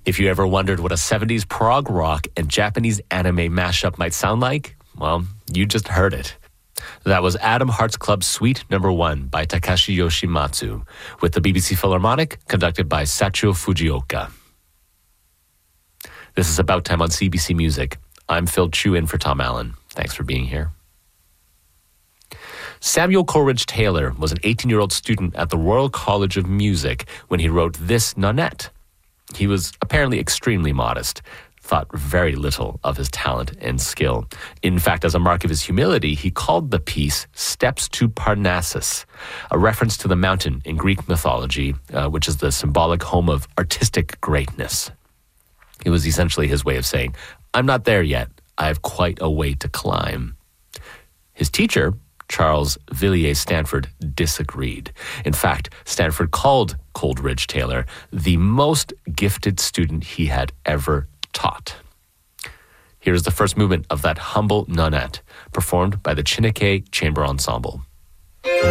If you ever wondered what a 70s prog rock and Japanese anime mashup might sound like, well, you just heard it. That was Atom Hearts Club Suite No. 1 by Takashi Yoshimatsu, with the BBC Philharmonic conducted by Sachio Fujioka. This is About Time on CBC Music. I'm Phil Chu in for Tom Allen. Thanks for being here. Samuel Coleridge Taylor was an 18-year-old student at the Royal College of Music when he wrote this nonette. He was apparently extremely modest, thought very little of his talent and skill. In fact, as a mark of his humility, he called the piece Steps to Parnassus, a reference to the mountain in Greek mythology, which is the symbolic home of artistic greatness. It was essentially his way of saying, I'm not there yet. I have quite a way to climb. His teacher, Charles Villiers Stanford, disagreed. In fact, Stanford called Coleridge Taylor the most gifted student he had ever taught. Here's the first movement of that humble nonette, performed by the Chineke Chamber Ensemble.